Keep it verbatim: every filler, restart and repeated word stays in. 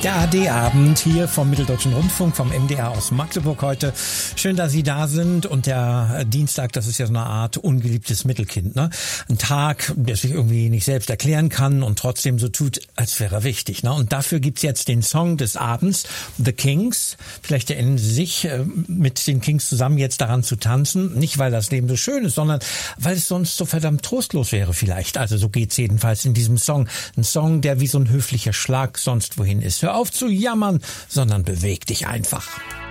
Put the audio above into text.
Der A D-Abend hier vom Mitteldeutschen Rundfunk, vom M D R aus Magdeburg heute. Schön, dass Sie da sind. Und der Dienstag, das ist ja so eine Art ungeliebtes Mittelkind, ne? Ein Tag, der sich irgendwie nicht selbst erklären kann und trotzdem so tut, als wäre er wichtig, ne? Und dafür gibt's jetzt den Song des Abends, The Kings. Vielleicht erinnern Sie sich, mit den Kings zusammen jetzt daran zu tanzen. Nicht, weil das Leben so schön ist, sondern weil es sonst so verdammt trostlos wäre vielleicht. Also so geht's jedenfalls in diesem Song. Ein Song, der wie so ein höflicher Schlag sonst wohin ist. Hör auf zu jammern, sondern beweg dich einfach.